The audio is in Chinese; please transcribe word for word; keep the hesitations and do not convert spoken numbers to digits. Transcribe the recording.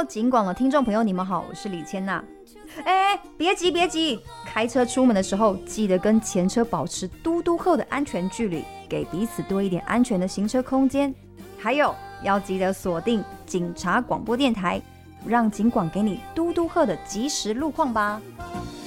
Hello， 警广的听众朋友，你们好，我是李千娜。哎，别急别急，开车出门的时候，记得跟前车保持嘟嘟后的安全距离，给彼此多一点安全的行车空间。还有，要记得锁定警察广播电台，让警广给你嘟嘟后的即时路况吧。